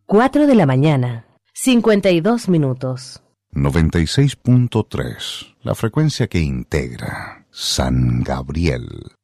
4 de la mañana, 52 minutos. 96.3, la frecuencia que integra San Gabriel.